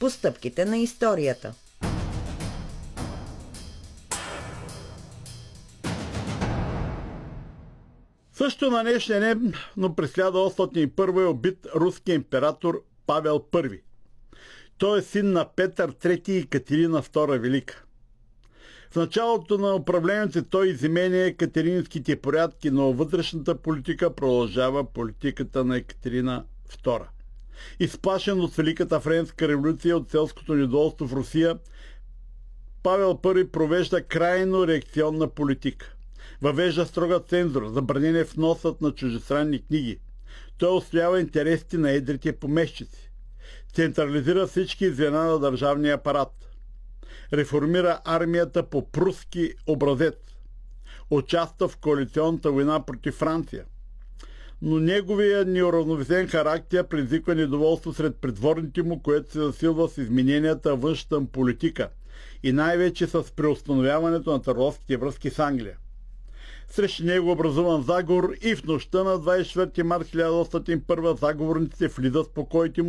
по стъпките на историята. Също на днешния ден, но през 1801 е убит руски император Павел I. Той е син на Петър III и Катерина II Велика. В началото на управлението той изменя екатеринските порядки, но вътрешната политика продължава политиката на Екатерина II. Изплашен от Великата френска революция от селското недоволство в Русия, Павел I провежда крайно реакционна политика. Въвежда строга цензура, забранение вносът на чуждестранни книги. Той отстоява интересите на едрите помещици. Централизира всички звена на държавния апарат. Реформира армията по пруски образец. Участва в коалиционната война против Франция. Но неговия неуравновесен характер предизвиква недоволство сред придворните му, което се засилва с измененията в външната политика и най-вече с преустановяването на търговските връзки с Англия. Срещу него образуван заговор и в нощта на 24 март 1801 заговорниците влизат в покоите му